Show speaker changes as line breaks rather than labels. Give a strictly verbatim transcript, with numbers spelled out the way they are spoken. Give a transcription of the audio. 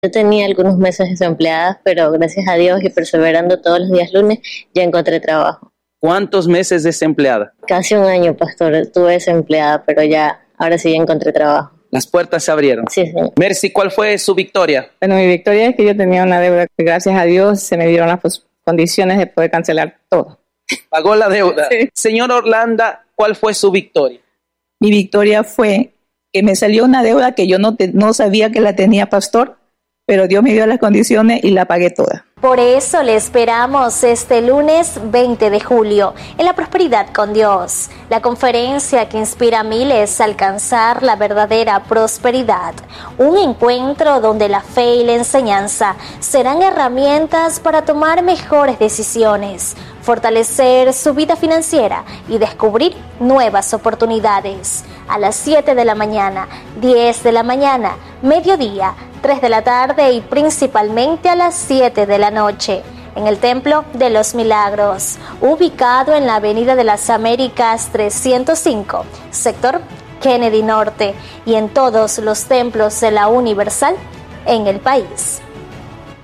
Yo tenía algunos meses desempleada, pero gracias a Dios y perseverando todos los días lunes, ya encontré trabajo.
¿Cuántos meses desempleada?
Casi un año, pastor, estuve desempleada, pero ya, ahora sí ya encontré trabajo.
Las puertas se abrieron.
Sí, señor.
Mercy, ¿cuál fue su victoria?
Bueno, mi victoria es que yo tenía una deuda que gracias a Dios se me dieron las pos- condiciones de poder cancelar todo.
Pagó la deuda.
Sí.
Señor Orlando, ¿cuál fue su victoria?
Mi victoria fue que me salió una deuda que yo no, te, no sabía que la tenía, pastor, pero Dios me dio las condiciones y la pagué toda.
Por eso le esperamos este lunes veinte de julio en la Prosperidad con Dios, la conferencia que inspira a miles a alcanzar la verdadera prosperidad. Un encuentro donde la fe y la enseñanza serán herramientas para tomar mejores decisiones, fortalecer su vida financiera y descubrir nuevas oportunidades. A las siete de la mañana, diez de la mañana, mediodía, tres de la tarde y principalmente a las siete de la noche, en el Templo de los Milagros, ubicado en la Avenida de las Américas trescientos cinco, sector Kennedy Norte, y en todos los templos de la Universal en el país.